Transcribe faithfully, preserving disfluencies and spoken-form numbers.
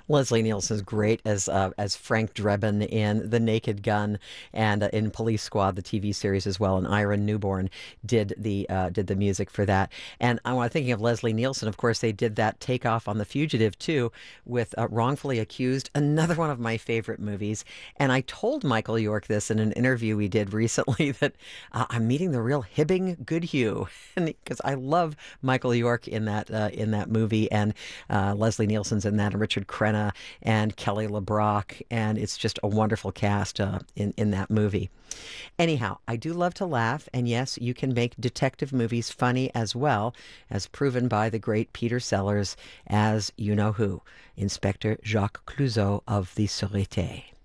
Leslie Nielsen's great as uh, as Frank Drebin in The Naked Gun and uh, in Police Squad, the T V series as well. And Ira Newborn did the uh, did the music for that. And I was thinking of Leslie Nielsen. Of course, they did that takeoff on The Fugitive too, with uh, Wrongfully Accused, another one of my favorite movies. And I told Michael York this in an interview we did recently that uh, I'm meeting the real Hibbing Goodhue, and because I love Michael York in that uh, in that movie, and uh, Leslie Nielsen's in that, and Richard Crenna and Kelly LeBrock, and it's just a wonderful cast uh, in in that movie. Anyhow, I do love to laugh, and yes, you can make detective movies funny as well, as proven by the great Peter Sellers as you know who, Inspector Jacques Clouseau of the Sûreté.